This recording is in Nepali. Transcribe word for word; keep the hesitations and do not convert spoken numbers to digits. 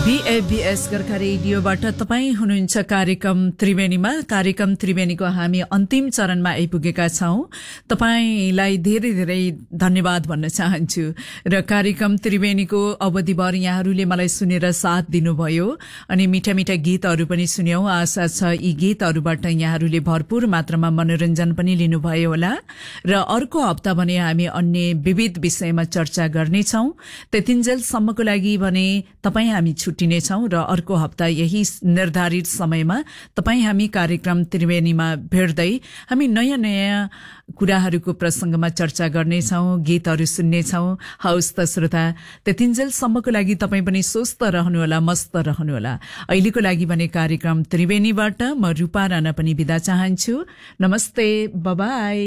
बीएबीएस गोर्खा रेडियोबाट तपाईँ हुनुहुन्छ कार्यक्रम त्रिवेणीमा। कार्यक्रम त्रिवेणीको हामी अन्तिम चरणमा आइपुगेका छौं। तपाईलाई धेरै धेरै धन्यवाद भन्न चाहन्छु र कार्यक्रम त्रिवेणीको अवधिभर यहाँहरूले मलाई सुनेर साथ दिनुभयो अनि मिठा मिठा गीतहरू पनि सुन्यौं। आशा छ यी गीतहरूबाट यहाँहरूले भरपूर मात्रामा मनोरञ्जन पनि लिनुभयो होला र अर्को हप्ता भने हामी अन्य विविध विषयमा चर्चा गर्नेछौं। त्यतिन्जेलसम्मको लागि भने तपाईँ हामी छुट्टिनेछौं र अर्को हप्ता यही निर्धारित समयमा तपाईँ हामी कार्यक्रम त्रिवेणीमा भेट्दै हामी नयाँ नयाँ कुराहरूको प्रसंगमा चर्चा गर्नेछौं, गीतहरू सुन्नेछौं। हवस् त श्रोता, त्यतिन्जेलसम्मको लागि तपाईँ पनि स्वस्थ रहनुहोला, मस्त रहनुहोला। अहिलेको लागि भने कार्यक्रम त्रिवेणीबाट म रूपा राणा पनि बिदा चाहन्छु। नमस्ते, बाय बाय।